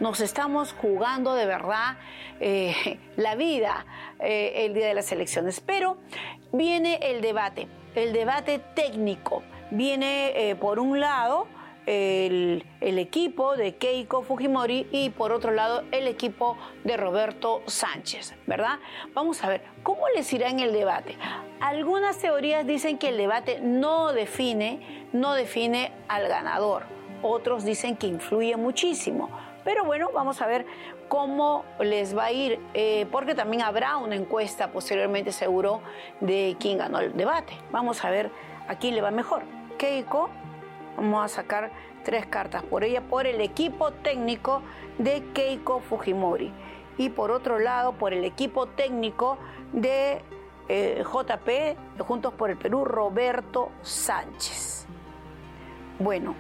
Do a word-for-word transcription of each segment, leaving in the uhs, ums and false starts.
nos estamos jugando de verdad eh, la vida eh, el día de las elecciones. Pero viene el debate, el debate técnico. Viene eh, por un lado el, el equipo de Keiko Fujimori y por otro lado el equipo de Roberto Sánchez, ¿verdad? Vamos a ver, ¿cómo les irá en el debate? Algunas teorías dicen que el debate no define, no define al ganador. Otros dicen que influye muchísimo. Pero bueno, vamos a ver cómo les va a ir, eh, porque también habrá una encuesta posteriormente seguro de quién ganó el debate. Vamos a ver a quién le va mejor. Keiko, vamos a sacar tres cartas por ella, por el equipo técnico de Keiko Fujimori. Y por otro lado, por el equipo técnico de eh, J P, Juntos por el Perú, Roberto Sánchez. Bueno,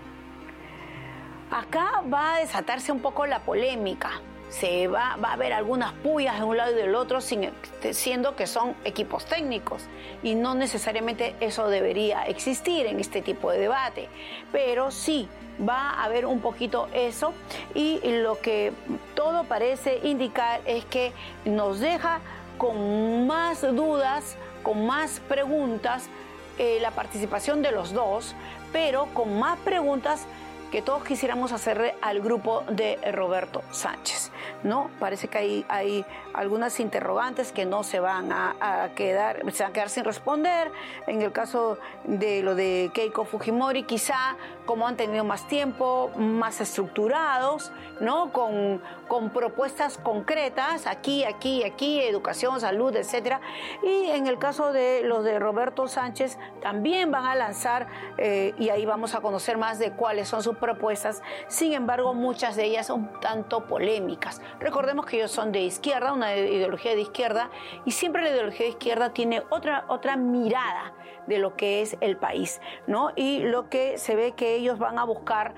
acá va a desatarse un poco la polémica. Se va, va a haber algunas pullas de un lado y del otro, sin, siendo que son equipos técnicos. Y no necesariamente eso debería existir en este tipo de debate. Pero sí, va a haber un poquito eso. Y lo que todo parece indicar es que nos deja con más dudas, con más preguntas, eh, la participación de los dos, pero con más preguntas que todos quisiéramos hacerle al grupo de Roberto Sánchez, ¿no? Parece que hay, hay algunas interrogantes que no se van a, a quedar, se van a quedar sin responder. En el caso de lo de Keiko Fujimori, quizá como han tenido más tiempo, más estructurados, ¿no? Con, con propuestas concretas, aquí, aquí, aquí, educación, salud, etcétera. Y en el caso de los de Roberto Sánchez, también van a lanzar, eh, y ahí vamos a conocer más de cuáles son sus propuestas. Sin embargo, muchas de ellas son un tanto polémicas. Recordemos que ellos son de izquierda, una ideología de izquierda, y siempre la ideología de izquierda tiene otra, otra mirada de lo que es el país, ¿no? Y lo que se ve que ellos van a buscar,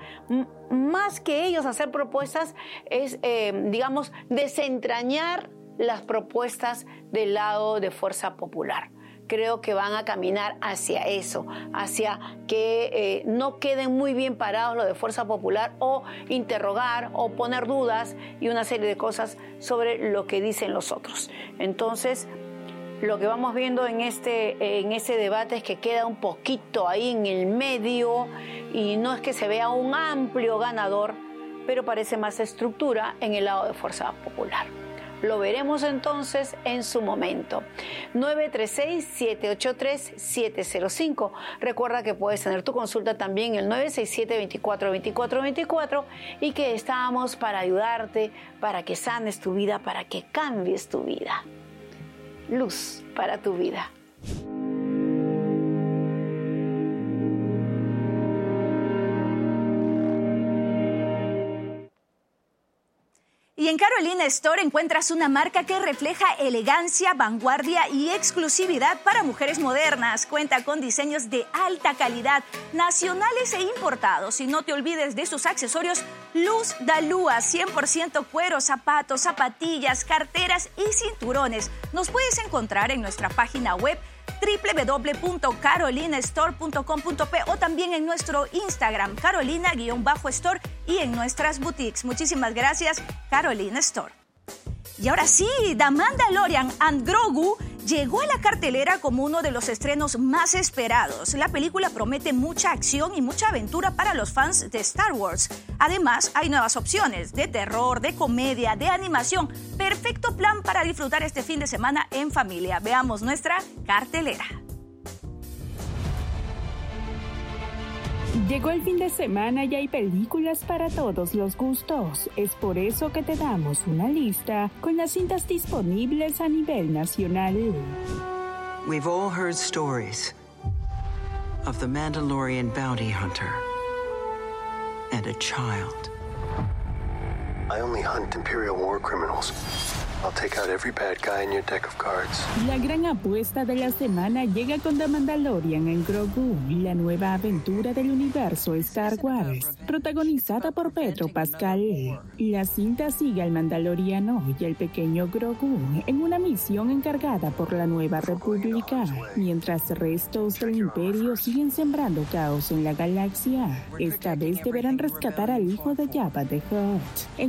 más que ellos hacer propuestas, es, eh, digamos, desentrañar las propuestas del lado de Fuerza Popular. Creo que van a caminar hacia eso, hacia que eh, no queden muy bien parados los de Fuerza Popular, o interrogar o poner dudas y una serie de cosas sobre lo que dicen los otros. Entonces, lo que vamos viendo en este, en este debate es que queda un poquito ahí en el medio, y no es que se vea un amplio ganador, pero parece más estructura en el lado de Fuerza Popular. Lo veremos entonces en su momento. nueve tres seis, siete ocho tres, siete cero cinco. Recuerda que puedes tener tu consulta también en el nueve seis siete, veinticuatro, veinticuatro, veinticuatro, y que estamos para ayudarte, para que sanes tu vida, para que cambies tu vida. Luz para tu vida. Y en Carolina Store encuentras una marca que refleja elegancia, vanguardia y exclusividad para mujeres modernas. Cuenta con diseños de alta calidad, nacionales e importados. Y no te olvides de sus accesorios Luz Dalúa, cien por ciento cuero, zapatos, zapatillas, carteras y cinturones. Nos puedes encontrar en nuestra página web doble u doble u doble u punto carolina store punto com punto pe o también en nuestro Instagram, Carolina-Store, y en nuestras boutiques. Muchísimas gracias, Carolina Store. Y ahora sí, The Mandalorian and Grogu llegó a la cartelera como uno de los estrenos más esperados. La película promete mucha acción y mucha aventura para los fans de Star Wars. Además, hay nuevas opciones de terror, de comedia, de animación. Perfecto plan para disfrutar este fin de semana en familia. Veamos nuestra cartelera. Llegó el fin de semana y hay películas para todos los gustos. Es por eso que te damos una lista con las cintas disponibles a nivel nacional. We've all heard stories of the Mandalorian bounty hunter and a child. I only hunt Imperial war criminals. I'll take out every bad guy in your deck of cards. La gran apuesta de la semana llega con The Mandalorian and Grogu, la nueva aventura del universo Star Wars, protagonizada por Pedro Pascal. La cinta sigue al mandaloriano y al pequeño Grogu en una misión encargada por la Nueva República, mientras restos del Imperio siguen sembrando caos en la galaxia. Esta vez deberán rescatar al hijo de Jabba the Hutt.